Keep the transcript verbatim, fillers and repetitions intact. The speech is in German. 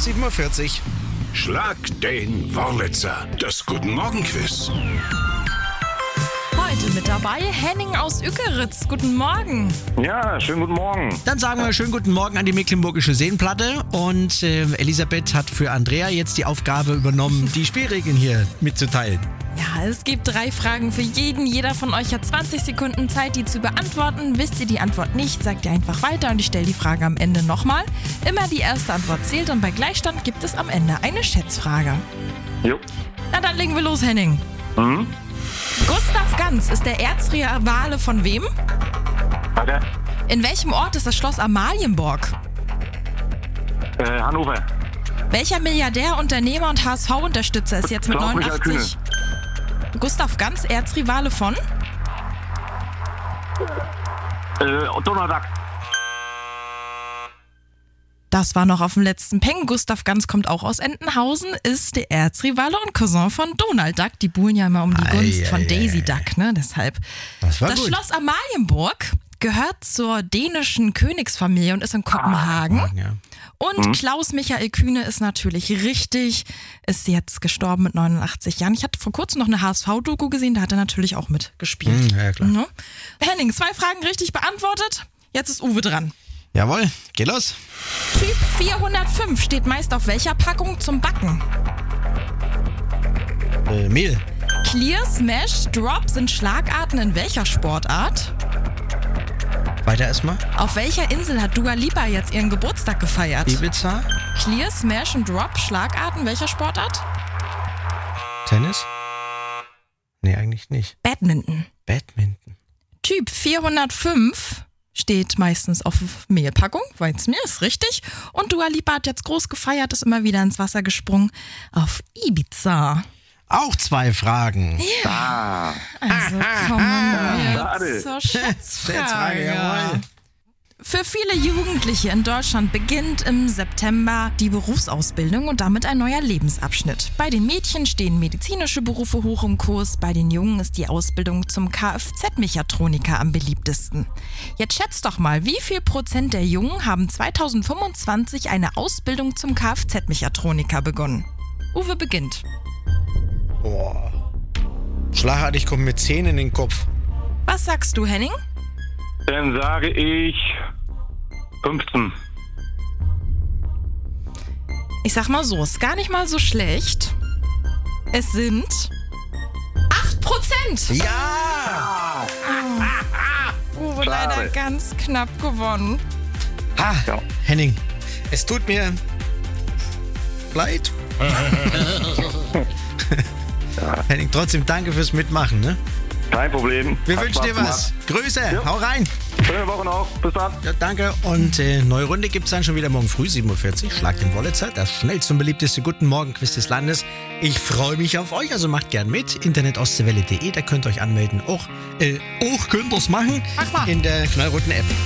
sieben Uhr vierzig. Schlag den Wurlitzer. Das Guten Morgen Quiz. Heute mit dabei Henning aus Ückeritz. Guten Morgen. Ja, schönen guten Morgen. Dann sagen wir schönen guten Morgen an die Mecklenburgische Seenplatte. Und äh, Elisabeth hat für Andrea jetzt die Aufgabe übernommen, die Spielregeln hier mitzuteilen. Ja, es gibt drei Fragen für jeden. Jeder von euch hat zwanzig Sekunden Zeit, die zu beantworten. Wisst ihr die Antwort nicht, sagt ihr einfach weiter und ich stelle die Frage am Ende nochmal. Immer die erste Antwort zählt und bei Gleichstand gibt es am Ende eine Schätzfrage. Jo. Na, dann legen wir los, Henning. Mhm. Gustav Ganz ist der Erzrivale von wem? Warte. In welchem Ort ist das Schloss Amalienborg? Äh, Hannover. Welcher Milliardär, Unternehmer und H S V-Unterstützer ist jetzt mit Klaus-Michael neunundachtzig... Gustav Ganz, Erzrivale von? Äh, Donald Duck. Das war noch auf dem letzten Peng. Gustav Ganz kommt auch aus Entenhausen, ist der Erzrivale und Cousin von Donald Duck. Die buhlen ja immer um die Gunst Ei, von ei, Daisy ei. Duck, ne? Deshalb. Das war Das gut. Schloss Amalienborg gehört zur dänischen Königsfamilie und ist in Kopenhagen. Ja. Und Klaus Michael Kühne ist natürlich richtig, ist jetzt gestorben mit neunundachtzig Jahren. Ich hatte vor kurzem noch eine H S V-Doku gesehen, da hat er natürlich auch mitgespielt. Hm, ja, klar. Ne? Henning, zwei Fragen richtig beantwortet. Jetzt ist Uwe dran. Jawohl, geh los. Typ vierhundertfünf steht meist auf welcher Packung zum Backen? Äh, Mehl. Clear, Smash, Drop sind Schlagarten in welcher Sportart? Weiter erstmal. Auf welcher Insel hat Dua Lipa jetzt ihren Geburtstag gefeiert? Ibiza. Clear, Smash und Drop, Schlagarten welcher Sportart? Tennis. Nee, eigentlich nicht. Badminton. Badminton. Typ vierhundertfünf steht meistens auf Mehlpackung, Weizenmehl ist richtig. Und Dua Lipa hat jetzt groß gefeiert, ist immer wieder ins Wasser gesprungen auf Ibiza. Auch zwei Fragen. Ah. Also kommen wir schade. zur Schätzfrage, Schätzfrage. jawohl. Für viele Jugendliche in Deutschland beginnt im September die Berufsausbildung und damit ein neuer Lebensabschnitt. Bei den Mädchen stehen medizinische Berufe hoch im Kurs, bei den Jungen ist die Ausbildung zum Kfz-Mechatroniker am beliebtesten. Jetzt schätzt doch mal, wie viel Prozent der Jungen haben zweitausendfünfundzwanzig eine Ausbildung zum Kfz-Mechatroniker begonnen? Uwe beginnt. Boah. Schlagartig kommt mir zehn in den Kopf. Was sagst du, Henning? Dann sage ich fünfzehn. Ich sag mal so, ist gar nicht mal so schlecht. Es sind acht Prozent. Ja! Uwe Schade. leider ganz knapp gewonnen. Ha, Ja. Henning, es tut mir leid. Henning, trotzdem danke fürs Mitmachen. Ne? Kein Problem. Wir Hat wünschen dir Spaß was. gemacht. Grüße, Ja. hau rein. Schöne Woche noch. Bis dann. Ja, danke. Und äh, neue Runde gibt es dann schon wieder morgen früh, sieben Uhr vierzig. Schlag den Wurlitzer, das schnellste und beliebteste Guten Morgen-Quiz des Landes. Ich freue mich auf euch, also macht gern mit. internet ostseewelle punkt de, da könnt ihr euch anmelden. Auch, äh, auch könnt ihr es machen Mach mal. in der knallroten App.